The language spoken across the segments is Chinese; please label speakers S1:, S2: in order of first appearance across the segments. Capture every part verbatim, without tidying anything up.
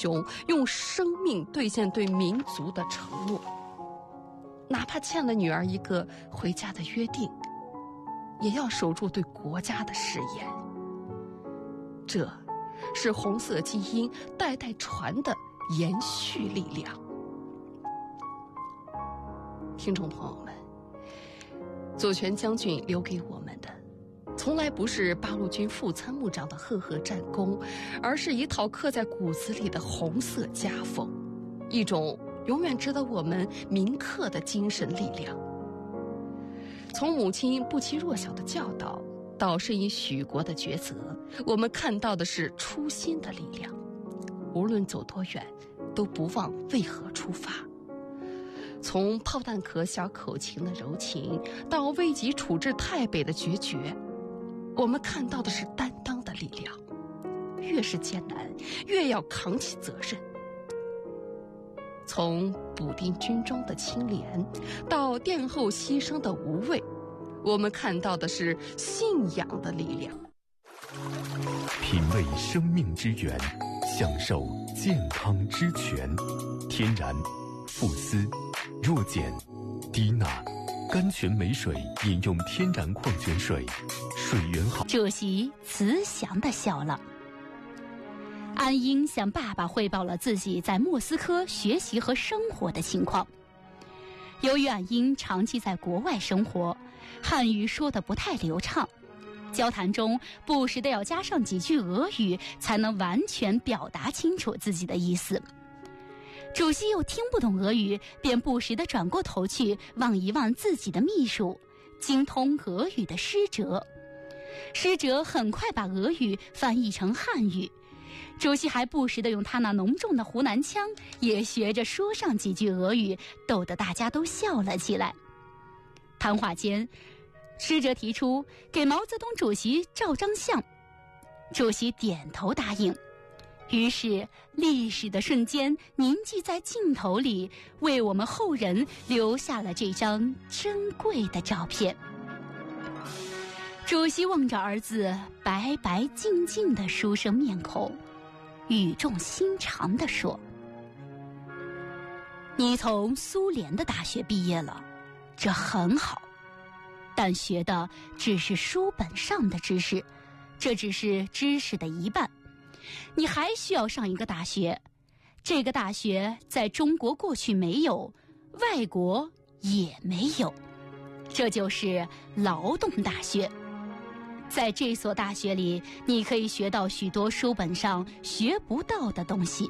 S1: 雄用生命兑现对民族的承诺，哪怕欠了女儿一个回家的约定，也要守住对国家的誓言。这是红色基因代代传的延续力量。听众朋友们，左权将军留给我们的从来不是八路军副参谋长的赫赫战功，而是一套刻在骨子里的红色家风，一种永远值得我们铭刻的精神力量。从母亲不欺弱小的教导到深以许国的抉择，我们看到的是初心的力量。无论走多远，都不忘为何出发。从炮弹壳小口琴的柔情，到危急处置太北的决绝，我们看到的是担当的力量。越是艰难，越要扛起责任。从补丁军中的清廉，到殿后牺牲的无畏，我们看到的是信仰的力量。
S2: 品味生命之源，享受健康之泉。天然、富思、弱碱、低钠、甘泉美水，饮用天然矿泉水，水源好。
S3: 主席慈祥地笑了。安英向爸爸汇报了自己在莫斯科学习和生活的情况。由于安英长期在国外生活，汉语说得不太流畅，交谈中不时地要加上几句俄语，才能完全表达清楚自己的意思。主席又听不懂俄语，便不时地转过头去望一望自己的秘书，精通俄语的施哲。施哲很快把俄语翻译成汉语，主席还不时地用他那浓重的湖南腔也学着说上几句俄语，逗得大家都笑了起来。谈话间，施哲提出给毛泽东主席照张相，主席点头答应。于是历史的瞬间凝聚在镜头里，为我们后人留下了这张珍贵的照片。主席望着儿子白白净净的书生面孔，语重心长地说：你从苏联的大学毕业了，这很好，但学的只是书本上的知识，这只是知识的一半。你还需要上一个大学，这个大学在中国过去没有，外国也没有，这就是劳动大学。在这所大学里，你可以学到许多书本上学不到的东西。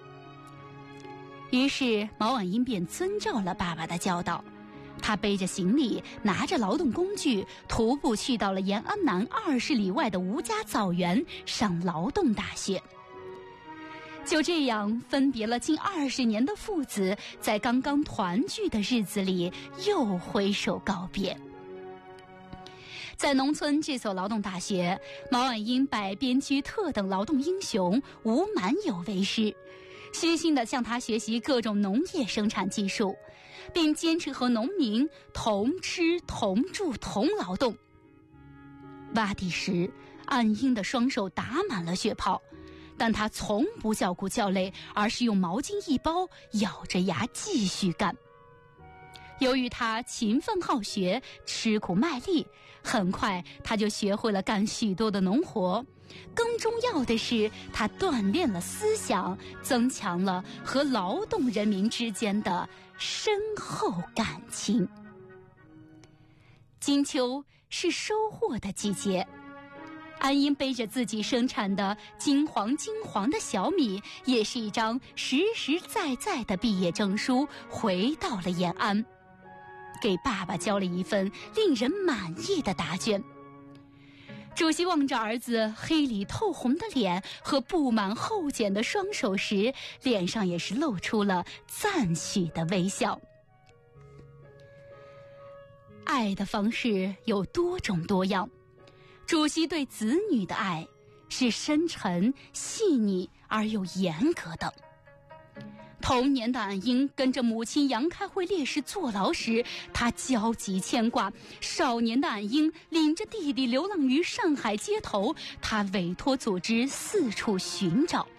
S3: 于是毛岸英便遵照了爸爸的教导，他背着行李，拿着劳动工具，徒步去到了延安南二十里外的吴家草原上劳动大学。就这样分别了近二十年的父子，在刚刚团聚的日子里又挥手告别。在农村这所劳动大学，毛岸英拜边区特等劳动英雄吴满友为师，虚心地向他学习各种农业生产技术，并坚持和农民同吃同住同劳动。挖地时，岸英的双手打满了血泡，但他从不叫苦叫累，而是用毛巾一包，咬着牙继续干。由于他勤奋好学，吃苦卖力，很快他就学会了干许多的农活。更重要的是，他锻炼了思想，增强了和劳动人民之间的深厚感情。金秋是收获的季节，安英背着自己生产的金黄金黄的小米，也是一张实实在在的毕业证书，回到了延安，给爸爸交了一份令人满意的答卷。主席望着儿子黑里透红的脸和布满厚茧的双手时，脸上也是露出了赞许的微笑。爱的方式有多种多样，主席对子女的爱是深沉、细腻而又严格的。童年的岸英跟着母亲杨开慧烈士坐牢时，他焦急牵挂；少年的岸英领着弟弟流浪于上海街头，他委托组织四处寻找。